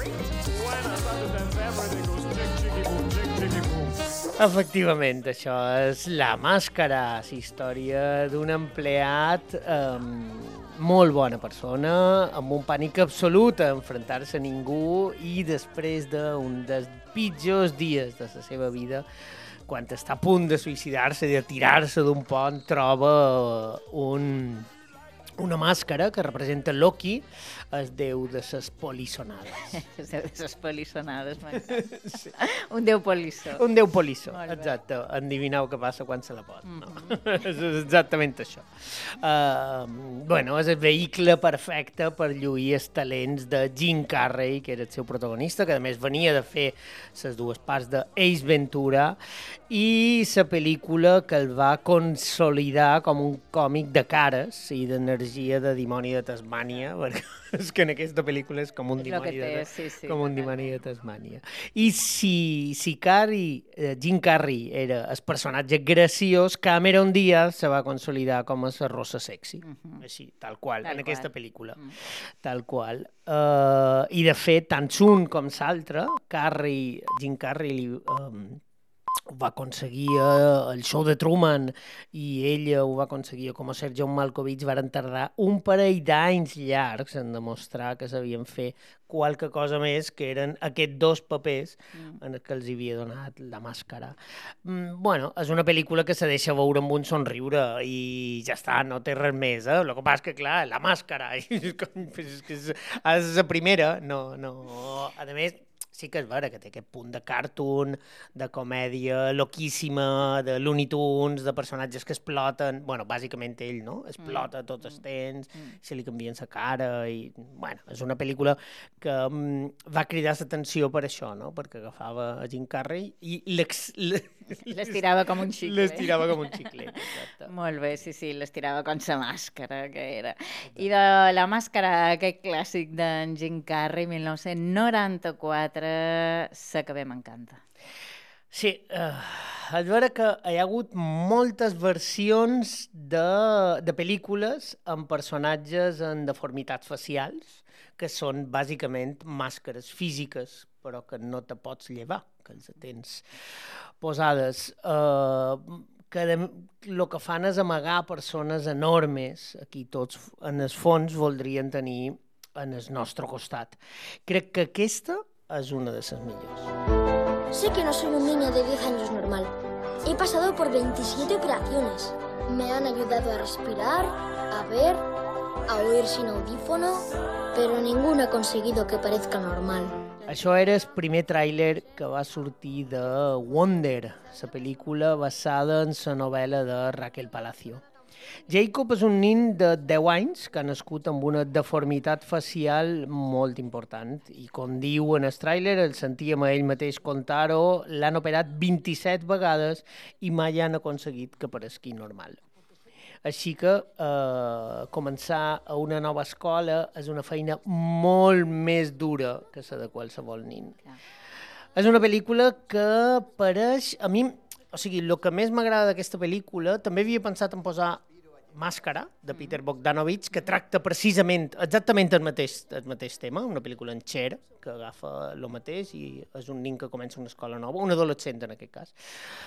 Efectivament, això és La Màscara, la història d'un empleat molt bona persona, amb un pànic absolut a enfrontar-se a ningú i després d'un dels pitjors dies de la seva vida, quan està a punt de suïcidar-se, de tirar-se d'un pont, troba una màscara que representa Loki, el déu de les polissonades. El déu de les polissonades, m'encanta. Sí. Un déu polissó. Un déu polissó, exacte. Endivineu què passa quan se la pot. No? És exactament això. És el vehicle perfecte per lluir els talents de Jim Carrey, que era el seu protagonista, que a més venia de fer les dues parts de Ace Ventura, i la pel·lícula que el va consolidar com un còmic de cares i d'energia de dimoni de Tasmània, perquè és que en aquesta pel·lícula és com un dimoni de Tasmània. I si Jim Carrey era el personatge graciós, Cameron Diaz se va consolidar com a la rossa sexy, així, tal qual, en aquesta pel·lícula. Tal qual. I de fet, tant un com l'altre, Jim Carrey ho va aconseguir el show de Truman i ella ho va aconseguir com a Sir John Malkovich. Varen tardar un parell d'anys llargs en demostrar que sabien fer qualque cosa més, que eren aquests dos papers en els que els havia donat La Màscara. És una pel·lícula que se deixa veure amb un somriure i ja està, no té res més. El que passa és que, clar, La Màscara és la primera, no. A més, sí que és vera que té aquest punt de cartoon, de comèdia loquíssima, de Looney Tunes, de personatges que exploten. Bàsicament ell, no? Explota tot el temps, se li canvien la cara i... és una pel·lícula que va cridar l'atenció per això, no? Perquè agafava a Jim Carrey i l'estirava com un xiclet. L'estirava com un xiclet, exacte. Molt bé, sí, l'estirava com sa màscara, que era. I de La Màscara, aquest clàssic d'en Jim Carrey, 1994, sé que bé m'encanta. Sí, és vera que hi ha hagut moltes versions de pel·lícules amb personatges amb deformitats facials, que són bàsicament màscares físiques, però que no te pots llevar, que els tens posades. Que el que fan és amagar persones enormes, aquí tots en el fons voldrien tenir en el nostre costat. Crec que aquesta es una de las millors. Sé que no soy un niño de 10 años normal. He pasado por 27 operaciones. Me han ayudado a respirar, a ver, a oír sin audífono, pero ninguno ha conseguido que parezca normal. Això era el primer tràiler que va sortir de Wonder, la pel·lícula basada en la novel·la de Raquel Palacio. Jacob és un nen de 10 anys que ha nascut amb una deformitat facial molt important i, com diu en el tràiler, el sentíem a ell mateix contar-ho, l'han operat 27 vegades i mai han aconseguit que pareixi normal. Així que començar a una nova escola és una feina molt més dura que la de qualsevol nen. És una pel·lícula que pareix... A mi, o sigui, el que més m'agrada d'aquesta pel·lícula, també havia pensat en posar Màscara, de Peter Bogdanovich, que tracta precisament, exactament el mateix tema, una pel·lícula en Cher, que agafa el mateix i és un nen que comença una escola nova, un adolescent en aquest cas.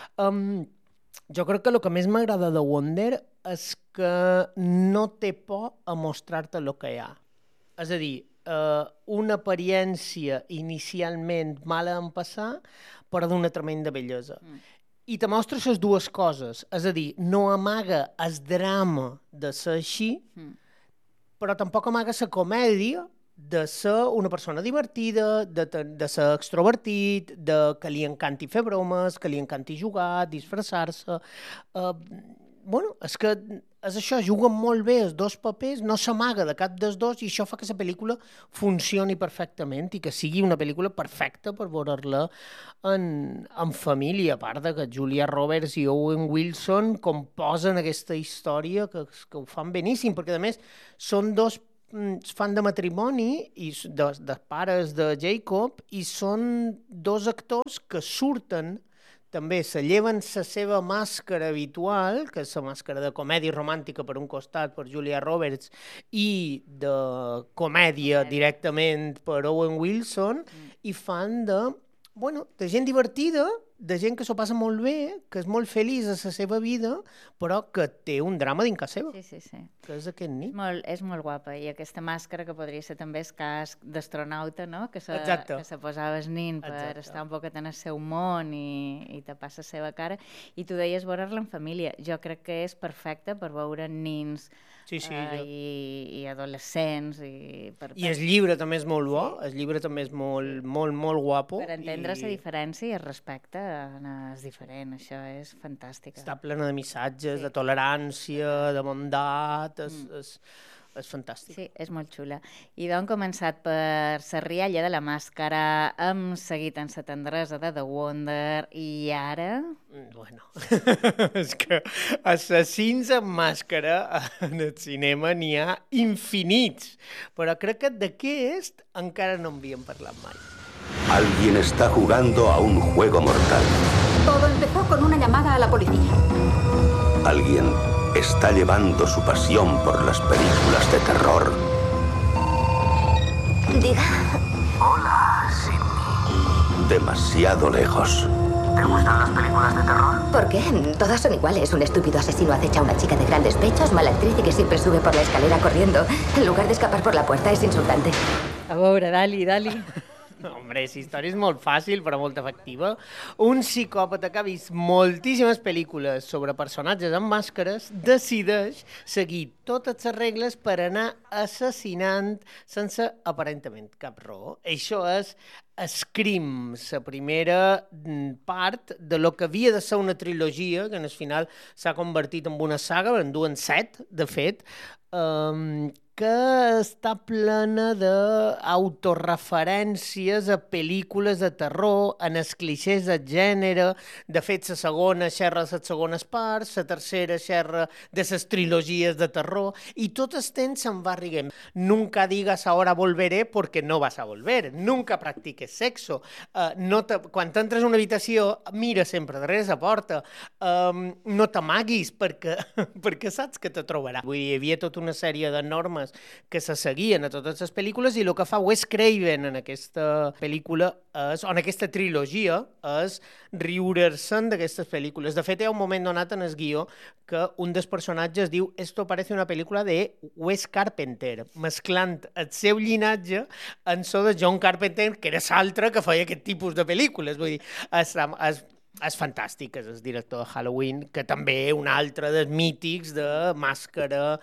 Jo crec que el que més m'agrada de Wonder és que no té por a mostrar-te el que hi ha. És a dir, una apariència inicialment mala en passar, però d'una tremenda bellesa. I te mostra les dues coses, és a dir, no amaga el drama de ser així, però tampoc amaga la comèdia de ser una persona divertida, de ser extrovertit, de que li encanti fer bromes, que li encanti jugar, disfressar-se. És que és això, juguen molt bé els dos papers, no s'amaga de cap dels dos i això fa que la pel·lícula funcioni perfectament i que sigui una pel·lícula perfecta per veure-la en família, a part de que Julia Roberts i Owen Wilson composen aquesta història que ho fan beníssim, perquè a més són dos fan de matrimoni i de pares de Jacob i són dos actors que surten també se lleven la seva màscara habitual, que és la màscara de comèdia romàntica per un costat per Julia Roberts i de comèdia directament per Owen Wilson, i fan de gent divertida, de gent que s'ho passa molt bé, que és molt feliç a la seva vida, però que té un drama dins casa seva, Sí. que és aquest nit. És molt guapa, i aquesta màscara que podria ser també el casc d'astronauta, no? Que se posava el nin per estar un poquet en el seu món i tapar la seva cara, i tu deies veure-la en família. Jo crec que és perfecte per veure nins i adolescents. I el llibre també és molt bo, el llibre també és molt, molt, molt guapo. Per entendre la diferència i el respecte és diferent, això és fantàstic. Està plena de missatges, de tolerància, de bondat, és fantàstic. Sí, és molt xula. I doncs hem començat per la rialla de la màscara, hem seguit en la tendresa de The Wonder, i ara... Bueno, és que assassins amb màscara en el cinema n'hi ha infinits, però crec que d'aquest encara no en havíem parlat mai. Alguien está jugando a un juego mortal. Todo empezó con una llamada a la policía. Alguien está llevando su pasión por las películas de terror. Diga. Hola, Sidney. Demasiado lejos. ¿Te gustan las películas de terror? ¿Por qué? Todas son iguales. Un estúpido asesino acecha a una chica de grandes pechos, mala actriz y que siempre sube por la escalera corriendo. En lugar de escapar por la puerta, es insultante. A veure, dali. Hombre, la història és molt fàcil, però molt efectiva. Un psicòpata que ha vist moltíssimes pel·lícules sobre personatges amb màscares decideix seguir totes les regles per anar assassinant sense aparentament cap raó. Això és Scream, la primera part de lo que havia de ser una trilogia, que en el final s'ha convertit en una saga, en duen 7, de fet, que està plena d'autoreferències a pel·lícules de terror, en els clixés de gènere. De fet, la segona xerra de les segones parts, la tercera xerra de les trilogies de terror, i tot el temps se'n va riguent. Nunca digas ahora volveré porque no vas a volver. Nunca practiques sexo. Quan t'entres a una habitació, mira sempre darrere la porta. No t'amaguis perquè saps que te trobarà. Vull dir, hi havia tota una sèrie de normes que se seguien a totes les pel·lícules, i el que fa Wes Craven en aquesta pel·lícula o en aquesta trilogia és riure-se'n d'aquestes pel·lícules. De fet, hi ha un moment donat en el guió que un dels personatges diu «Esto parece una pel·lícula de Wes Carpenter», mesclant el seu llinatge en so de John Carpenter, que era l'altre que feia aquest tipus de pel·lícules. Vull dir, és fantàstic, és el director de Halloween, que també un altre dels mítics de màscara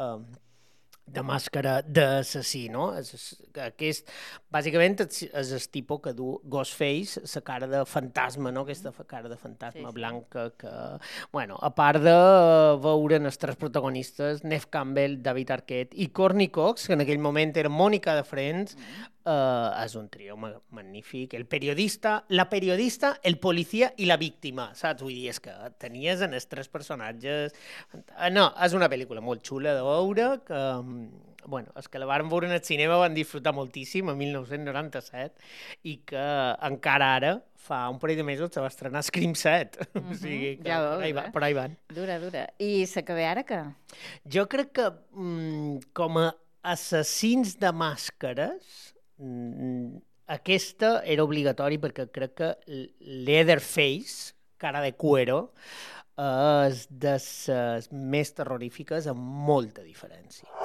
d'assassí, no? Aquest, bàsicament, és el tipus que du Ghostface, la cara de fantasma, no? Aquesta cara de fantasma blanca que... Bueno, a part de veure els tres protagonistes, Neve Campbell, David Arquette i Courtney Cox, que en aquell moment era Mònica de Friends, és un trio magnífic. La periodista, el policia i la víctima, saps? Vull dir, és que tenies en els tres personatges... No, és una pel·lícula molt xula de veure, que, bueno, és que la vàrem veure en el cinema, van disfrutar moltíssim, en 1997, i que encara ara, fa un parell de mesos, se va estrenar Scream 7. O sigui que ja veus, per ahí van. Dura. I s'acaba ara que? Jo crec que com a assassins de màscares, aquesta era obligatori, perquè crec que Leatherface, cara de cuero, és de les més terrorífiques amb molta diferència.